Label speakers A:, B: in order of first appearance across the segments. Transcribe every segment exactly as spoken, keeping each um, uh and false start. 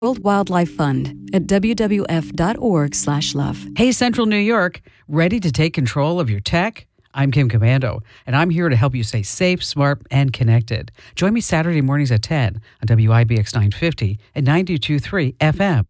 A: World Wildlife Fund at w w f dot org slash love.
B: Hey, Central New York, ready to take control of your tech? I'm Kim Commando, and I'm here to help you stay safe, smart, and connected. Join me Saturday mornings at ten on W I B X nine fifty and ninety-two point three F M.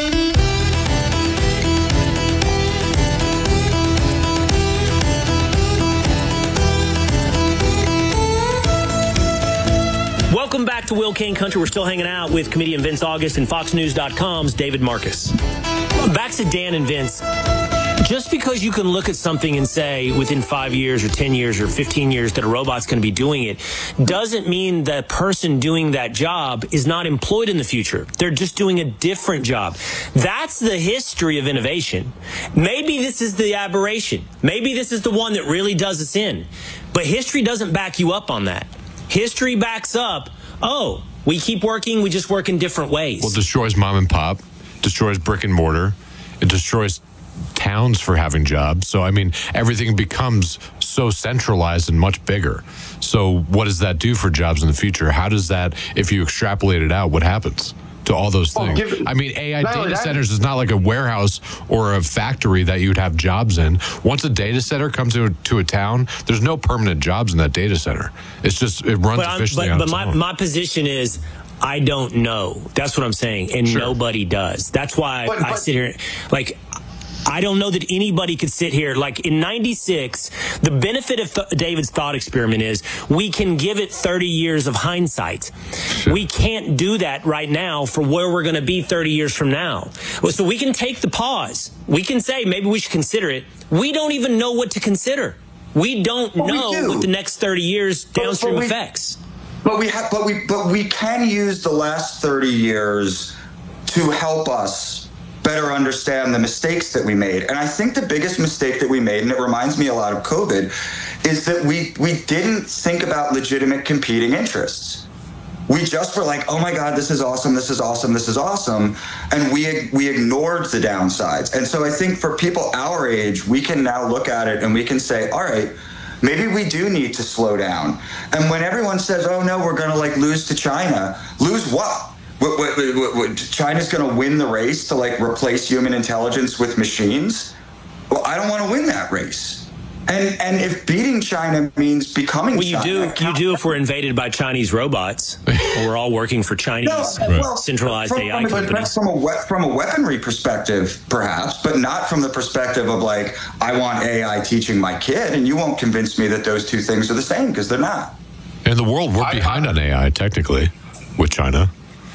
C: Welcome back to Will Kane Country. We're still hanging out with comedian Vince August and Fox News dot com's David Marcus. Back to Dan and Vince. Just because you can look at something and say within five years or ten years or fifteen years that a robot's going to be doing it doesn't mean the person doing that job is not employed in the future. They're just doing a different job. That's the history of innovation. Maybe this is the aberration. Maybe this is the one that really does us in. But history doesn't back you up on that. History backs up, oh, we keep working, we just work in different ways.
D: Well, it destroys mom and pop, destroys brick and mortar, it destroys towns for having jobs. So, I mean, everything becomes so centralized and much bigger. So what does that do for jobs in the future? How does that, if you extrapolate it out, what happens to all those things? Oh, I mean, A I data that. centers is not like a warehouse or a factory that you'd have jobs in. Once a data center comes to, to a town, there's no permanent jobs in that data center. It's just, it runs
C: but
D: efficiently
C: but,
D: on
C: but
D: its
C: my,
D: own.
C: my position is, I don't know. That's what I'm saying. And sure. Nobody does. That's why but, I but, sit here, like, I don't know that anybody could sit here. Like in ninety-six, the benefit of th- David's thought experiment is we can give it thirty years of hindsight. Sure. We can't do that right now for where we're going to be thirty years from now. So we can take the pause. We can say maybe we should consider it. We don't even know what to consider. We don't
E: well,
C: know
E: we do.
C: what the next thirty years downstream
E: but, but we,
C: effects.
E: But we have, but we, but we can use the last thirty years to help us better understand the mistakes that we made. And I think the biggest mistake that we made, and it reminds me a lot of COVID, is that we we didn't think about legitimate competing interests. We just were like, oh my God, this is awesome, this is awesome, this is awesome. And we we ignored the downsides. And so I think for people our age, we can now look at it and we can say, all right, maybe we do need to slow down. And when everyone says, oh no, we're gonna like lose to China, lose what? What, what, what, what, China's going to win the race to like replace human intelligence with machines? Well, I don't want to win that race. And and if beating China means becoming
C: well, you
E: China,
C: do you do if we're invaded by Chinese robots, or we're all working for Chinese no, well, centralized
E: from,
C: A I
E: from
C: companies.
E: From a we- from a weaponry perspective, perhaps, but not from the perspective of like I want A I teaching my kid, and you won't convince me that those two things are the same because they're not.
D: In the world, we're I, behind I, on A I technically with China.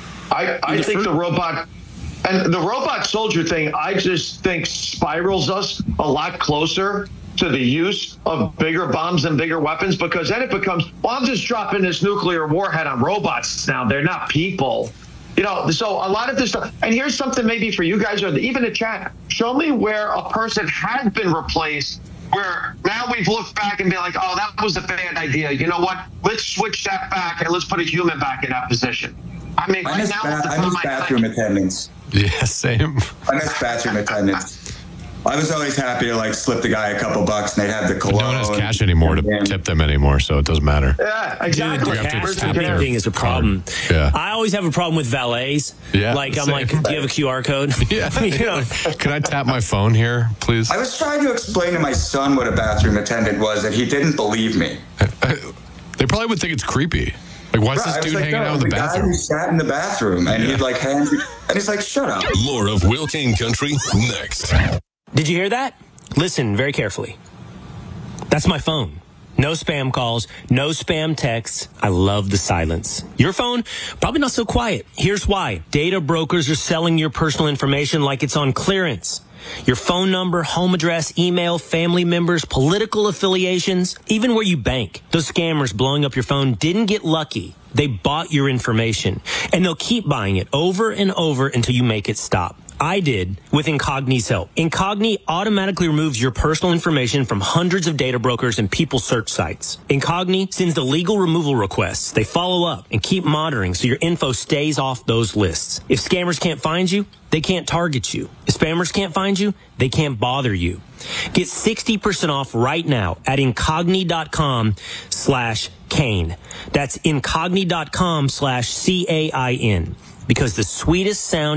F: I, I think the robot and the robot soldier thing, I just think spirals us a lot closer to the use of bigger bombs and bigger weapons, because then it becomes, well, I'm just dropping this nuclear warhead on robots now. They're not people. You know, so a lot of this stuff. And here's something maybe for you guys, or even the chat. Show me where a person has been replaced, where now we've looked back and be like, oh, that was a bad idea. You know what? Let's switch that back and let's put a human back in that position. I mean,
E: I
F: right
E: miss,
F: now,
E: ba- I miss bathroom
F: like,
E: attendants.
D: Yeah, same.
E: I miss bathroom attendants. I was always happy to like slip the guy a couple bucks, and they'd have the cologne.
D: No one has cash anymore to
E: and,
D: tip them anymore, so it doesn't matter.
F: Yeah, exactly.
C: Dude, the cash thing is a problem.
D: Yeah.
C: I always have a problem with valets.
D: Yeah,
C: like I'm
D: same.
C: like, do you have a Q R code?
D: Yeah.
C: You know?
D: Can I tap my phone here, please?
E: I was trying to explain to my son what a bathroom attendant was, and he didn't believe me.
D: They probably would think it's creepy. Like, why is
E: right,
D: this dude
E: like,
D: hanging
E: no,
D: out in the,
E: the
D: bathroom?
E: Guy who sat in the bathroom, and
D: yeah.
E: he'd like hand, and he's like, "Shut up."
G: More of Will Kane Country next.
C: Did you hear that? Listen very carefully. That's my phone. No spam calls, no spam texts. I love the silence. Your phone, probably not so quiet. Here's why. Data brokers are selling your personal information like it's on clearance. Your phone number, home address, email, family members, political affiliations, even where you bank. Those scammers blowing up your phone didn't get lucky. They bought your information, and they'll keep buying it over and over until you make it stop. I did with Incogni's help. Incogni automatically removes your personal information from hundreds of data brokers and people search sites. Incogni sends the legal removal requests. They follow up and keep monitoring so your info stays off those lists. If scammers can't find you, they can't target you. If spammers can't find you, they can't bother you. Get sixty percent off right now at incogni.com slash Kane. That's incogni.com slash C A I N. Because the sweetest sound